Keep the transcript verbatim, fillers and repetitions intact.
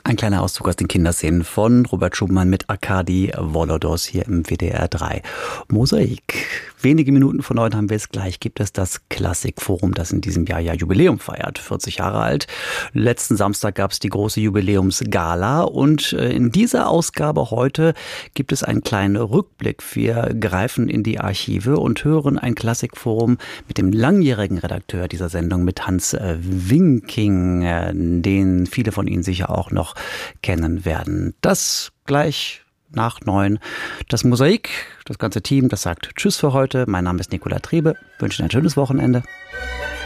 Ein kleiner Auszug aus den Kinderszenen von Robert Schumann mit Arkadi Volodos hier im W D R drei. Mosaik. Wenige Minuten vor neun haben wir es gleich. Gibt es das Klassikforum, das in diesem Jahr ja Jubiläum feiert. vierzig Jahre alt. Letzten Samstag gab es die große Jubiläumsgala. Und in dieser Ausgabe heute gibt es einen kleinen Rückblick. Wir greifen in die Archive und hören ein Klassikforum mit dem langjährigen Redakteur dieser Sendung, mit Hans Winking, den viele von Ihnen sicher auch noch kennen werden. Das gleich nach neun. Das Mosaik, das ganze Team, das sagt Tschüss für heute. Mein Name ist Nicola Trebe. Wünsche Ihnen ein schönes Wochenende.